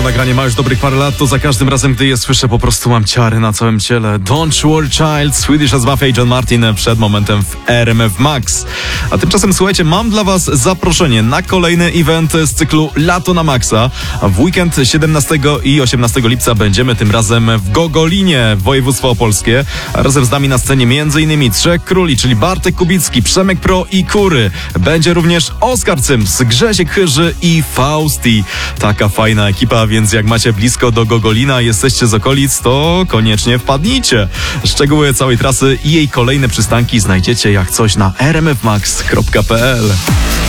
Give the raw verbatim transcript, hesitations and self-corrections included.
To nagranie ma już dobrych parę lat, to za każdym razem, gdy je słyszę, po prostu mam ciary na całym ciele. Don't Worry Child, Swedish as Mafia i John Martin przed momentem w R M F Max. A tymczasem, słuchajcie, mam dla was zaproszenie na kolejny event z cyklu Lato na Maxa. W weekend siedemnastego i osiemnastego lipca będziemy tym razem w Gogolinie, województwo opolskie. A razem z nami na scenie m.in. Trzech Króli, czyli Bartek Kubicki, Przemek Pro i Kury. Będzie również Oskar Cyms, Grzesiek Chyży i Fausti. Taka fajna ekipa, więc jak macie blisko do Gogolina, jesteście z okolic, to koniecznie wpadnijcie. Szczegóły całej trasy i jej kolejne przystanki znajdziecie jak coś na r m f max kropka p l.